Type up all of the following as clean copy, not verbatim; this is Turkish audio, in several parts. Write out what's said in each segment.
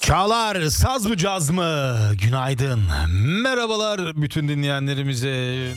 Çağlar saz mı caz mı? Günaydın. Merhabalar bütün dinleyenlerimize.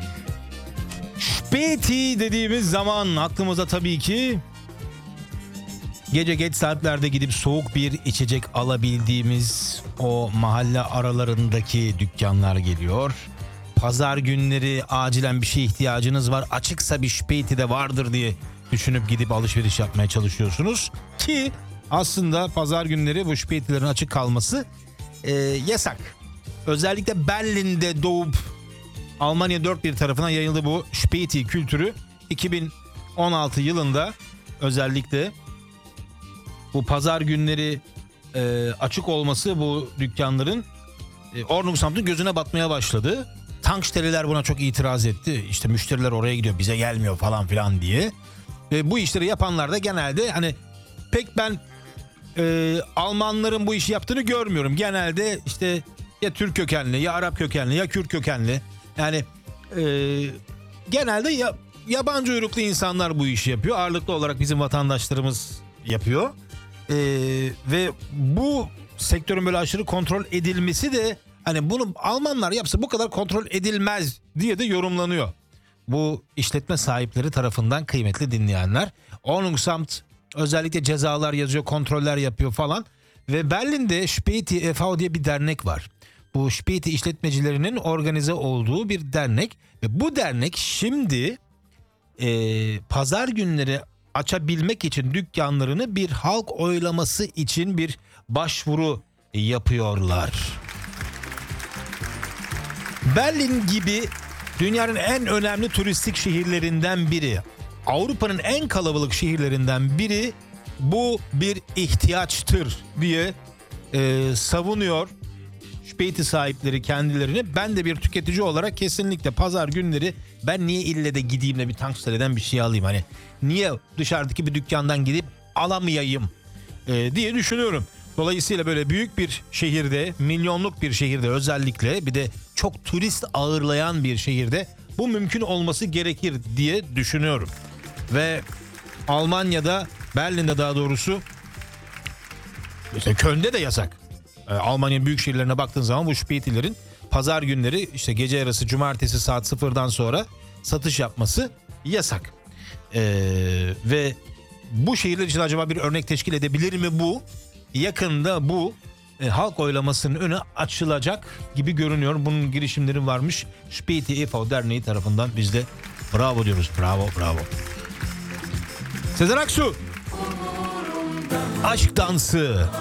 Späti dediğimiz zaman aklımıza tabii ki gece geç saatlerde gidip soğuk bir içecek alabildiğimiz o mahalle aralarındaki dükkanlar geliyor. Pazar günleri acilen bir şeye ihtiyacınız var. Açıksa bir Späti de vardır diye düşünüp gidip alışveriş yapmaya çalışıyorsunuz. Ki aslında pazar günleri bu Späti'lerin açık kalması yasak. Özellikle Berlin'de doğup Almanya dört bir tarafına yayıldı bu Späti kültürü. 2016 yılında özellikle bu pazar günleri açık olması bu dükkanların Ordnungsamt'ın gözüne batmaya başladı. Tanksteliler buna çok itiraz etti. İşte müşteriler oraya gidiyor, bize gelmiyor falan filan diye. Bu işleri yapanlar da genelde hani pek ben Almanların bu işi yaptığını görmüyorum. Genelde işte ya Türk kökenli, ya Arap kökenli, ya Kürt kökenli. Yani genelde yabancı uyruklu insanlar bu işi yapıyor. Ağırlıklı olarak bizim vatandaşlarımız yapıyor. Ve bu sektörün böyle aşırı kontrol edilmesi de hani bunu Almanlar yapsa bu kadar kontrol edilmez diye de yorumlanıyor. Bu işletme sahipleri tarafından kıymetli dinleyenler. Ordnungsamt özellikle cezalar yazıyor, kontroller yapıyor falan. Ve Berlin'de Späti e.V. diye bir dernek var. Bu Späti işletmecilerinin organize olduğu bir dernek. Ve bu dernek şimdi pazar günleri açabilmek için dükkanlarını bir halk oylaması için bir başvuru yapıyorlar. Berlin gibi dünyanın en önemli turistik şehirlerinden biri, Avrupa'nın en kalabalık şehirlerinden biri bu bir ihtiyaçtır diye savunuyor Späti sahipleri kendilerini. Ben de bir tüketici olarak kesinlikle pazar günleri ben niye ille de gideyim de bir Tankstele'den bir şey alayım, hani niye dışarıdaki bir dükkandan gidip alamayayım diye düşünüyorum. Dolayısıyla böyle büyük bir şehirde, milyonluk bir şehirde, özellikle bir de çok turist ağırlayan bir şehirde bu mümkün olması gerekir diye düşünüyorum. Ve Almanya'da, Berlin'de daha doğrusu, işte Köln'de de yasak. Almanya'nın büyük şehirlerine baktığın zaman bu Späti'lerin pazar günleri işte gece yarısı cumartesi saat 0'dan sonra satış yapması yasak. Ve bu şehirler için acaba bir örnek teşkil edebilir mi bu? Yakında bu halk oylamasının önü açılacak gibi görünüyor. Bunun girişimleri varmış. Späti e.V. Derneği tarafından biz de bravo diyoruz. Bravo, bravo. Sezen Aksu. Aşk dansı.